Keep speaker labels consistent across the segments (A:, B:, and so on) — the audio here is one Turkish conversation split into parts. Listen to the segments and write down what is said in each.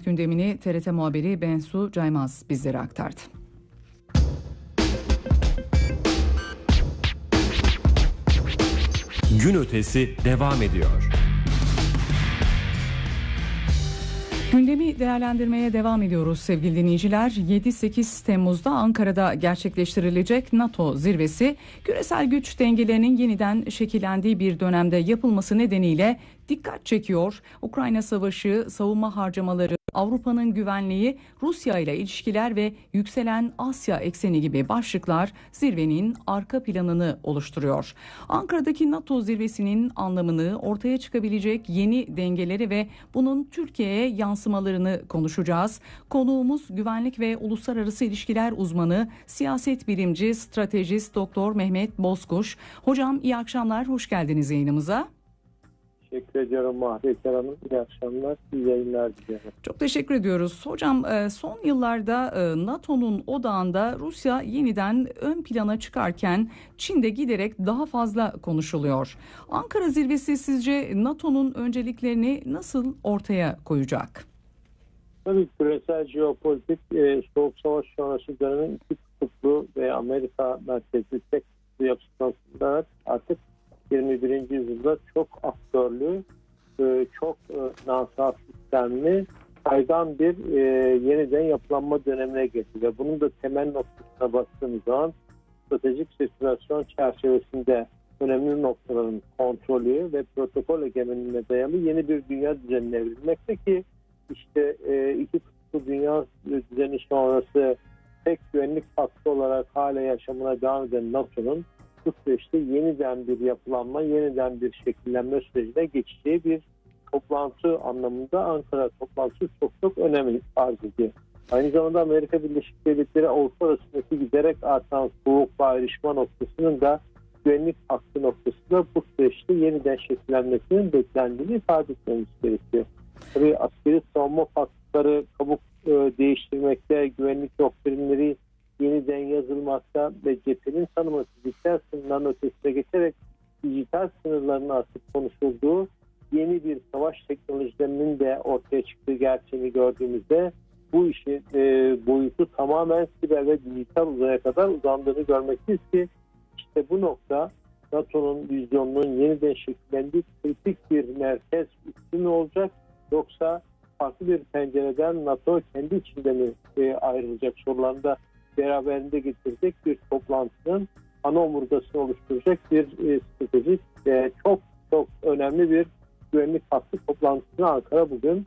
A: gündemini TRT muhabiri Bensu Caymaz bizlere aktardı.
B: Gün ötesi devam ediyor.
A: Gündemi değerlendirmeye devam ediyoruz sevgili dinleyiciler. 7-8 Temmuz'da Ankara'da gerçekleştirilecek NATO zirvesi, küresel güç dengelerinin yeniden şekillendiği bir dönemde yapılması nedeniyle dikkat çekiyor. Ukrayna savaşı, savunma harcamaları, Avrupa'nın güvenliği, Rusya ile ilişkiler ve yükselen Asya ekseni gibi başlıklar zirvenin arka planını oluşturuyor. Ankara'daki NATO zirvesinin anlamını, ortaya çıkabilecek yeni dengeleri ve bunun Türkiye'ye yansımalarını konuşacağız. Konuğumuz güvenlik ve uluslararası ilişkiler uzmanı, siyaset bilimci, stratejist Doktor Mehmet Bozkuş. Hocam iyi akşamlar, hoş geldiniz yayınımıza.
C: Teşekkür ediyorum Mahreker Hanım. İyi akşamlar, iyi yayınlar diliyorum.
A: Çok teşekkür ediyoruz. Hocam son yıllarda NATO'nun odağında Rusya yeniden ön plana çıkarken Çin'de giderek daha fazla konuşuluyor. Ankara zirvesi sizce NATO'nun önceliklerini nasıl ortaya koyacak?
C: Tabii küresel jeopolitik Soğuk Savaş sonrası dönemin iki kutuplu ve Amerika merkezli tek kutuplu yapısından artık 21. yüzyılda çok aktörlü, çok finansal sistemli, saydam bir yeniden yapılanma dönemine geçti. Ve bunun da temel noktasına baktığımız zaman stratejik sirkülasyon çerçevesinde önemli noktaların kontrolü ve protokol egemenliğine dayalı yeni bir dünya düzenine evrilmekte ki işte iki kutuplu dünya düzeni sonrası tek güvenlik hattı olarak hala yaşamına devam eden NATO'nun bu süreçte yeniden bir yapılanma, yeniden bir şekillenme sürecine geçeceği bir toplantı anlamında Ankara toplantısı çok önemli arz ediyor. Aynı zamanda Amerika Birleşik Devletleri Avrupa arasındaki giderek artan soğuk ayrışma noktasının da güvenlik hakkı noktasında bu süreçte yeniden şekillenmesinin beklendiğini ifade etmemiz gerekiyor. Tabii askeri savunma faktörleri kabuk değiştirmekte, güvenlik doktrinleri yeniden yazılmakta ve cephenin tanıması dijital sınırların ötesine geçerek dijital sınırların artık konuşulduğu yeni bir savaş teknolojilerinin de ortaya çıktığı gerçeğini gördüğümüzde bu işin boyutu tamamen siber ve dijital uzaya kadar uzandığını görmekteyiz ki işte bu nokta NATO'nun vizyonunun yeniden şekillendiği kritik bir merkez üstü mü olacak yoksa farklı bir pencereden NATO kendi içinde mi ayrılacak sorularında beraberinde getirecek bir toplantının ana omurgasını oluşturacak bir stratejik ve çok önemli bir güvenlik hattı toplantısını Ankara bugün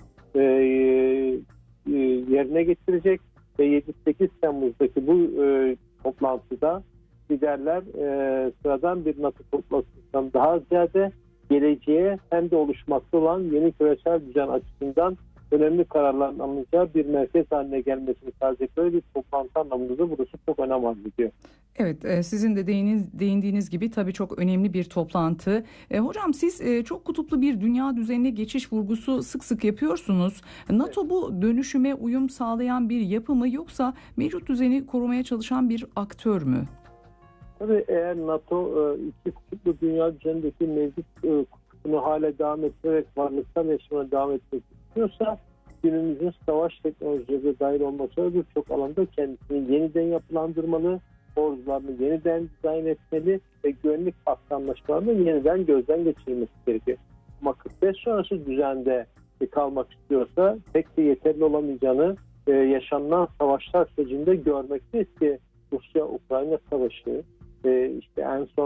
C: yerine getirecek ve 7-8 Temmuz'daki bu toplantıda liderler sıradan bir NATO toplantısından daha ziyade geleceğe hem de oluşmakta olan yeni küresel düzen açısından önemli kararların alınacağı bir merkez haline gelmesini sağlayacak böyle bir toplantı anlamında da burası çok önem arz ediyor.
A: Evet, sizin de değindiğiniz gibi tabii çok önemli bir toplantı. Hocam siz çok kutuplu bir dünya düzenine geçiş vurgusu sık sık yapıyorsunuz. NATO bu dönüşüme uyum sağlayan bir yapı mı yoksa mevcut düzeni korumaya çalışan bir aktör mü?
C: Tabii eğer NATO iki kutuplu dünya düzenindeki mevcut kutupunu hala devam ettirerek varlıktan yaşamına devam etmek istiyorsa günümüzün savaş teknolojileri dahil olmak üzere birçok alanda kendisini yeniden yapılandırmalı, ordularını yeniden dizayn etmeli ve güvenlik hakkı anlaşmalarını yeniden gözden geçirmesi gerekiyor. Ama 45 sonrası düzende kalmak istiyorsa pek de yeterli olamayacağını yaşanılan savaşlar sürecinde görmekteyiz ki Rusya-Ukrayna savaşı, işte en son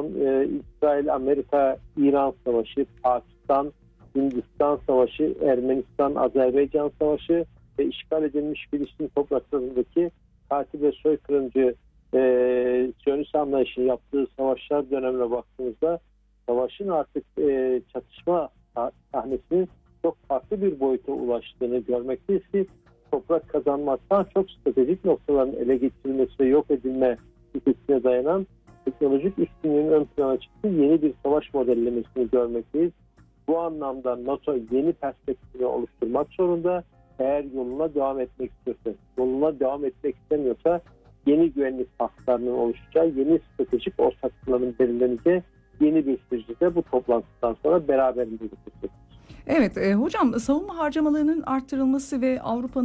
C: İsrail-Amerika-İran savaşı, Pakistan Hindistan Savaşı, Ermenistan-Azerbaycan Savaşı ve işgal edilmiş Filistin topraklarındaki katil ve soykırımcı Siyonist anlayışın yaptığı savaşlar dönemine baktığımızda savaşın artık çatışma sahnesinin çok farklı bir boyuta ulaştığını görmekteyiz ki toprak kazanmaktan çok stratejik noktaların ele geçirilmesi ve yok edilme ilkesine dayanan teknolojik üstünlüğün ön plana çıktığı yeni bir savaş modellemesini görmekteyiz. Bu anlamda NATO yeni perspektifi oluşturmak zorunda. Eğer yoluna devam etmek istiyorsa, yoluna devam etmek istemiyorsa yeni güvenlik haklarının oluşacağı, yeni stratejik ortaklıkların belirleneceği yeni bir süreci de bu toplantıdan sonra beraberinde getirecek.
A: Evet hocam, savunma harcamalarının arttırılması ve Avrupa'nın